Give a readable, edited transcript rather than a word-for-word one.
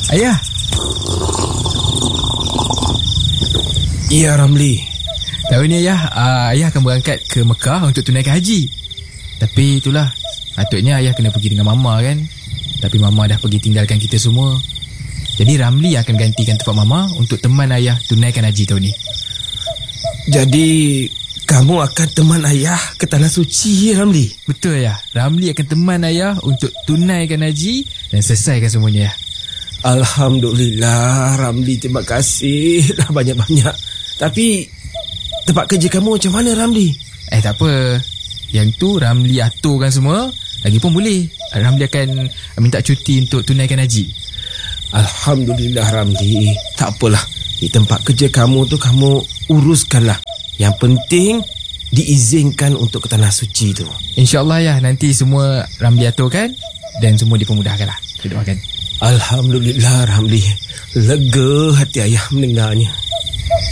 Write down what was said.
Ayah. Ya, Ramli. Tahun ni ayah, ayah akan berangkat ke Mekah untuk tunaikan haji. Tapi itulah, patutnya ayah kena pergi dengan Mama kan. Tapi Mama dah pergi tinggalkan kita semua. Jadi Ramli akan gantikan tempat Mama untuk teman ayah tunaikan haji tahun ni. Jadi kamu akan teman ayah ke Tanah Suci, Ramli? Betul ayah. Ramli akan teman ayah untuk tunaikan haji dan selesaikan semuanya ya. Alhamdulillah, Ramli, terima kasih lah banyak-banyak. Tapi tempat kerja kamu macam mana, Ramli? Tak apa. Yang tu Ramli aturkan semua. Lagipun boleh, Ramli akan minta cuti untuk tunaikan haji. Alhamdulillah, Ramli. Tak apalah, di tempat kerja kamu tu kamu uruskanlah. Yang penting diizinkan untuk ke Tanah Suci tu. InsyaAllah ya, nanti semua Ramli aturkan dan semua dipermudahkan lah. Kita doakan. Alhamdulillah, Ramli. Lega hati ayah mendengarnya.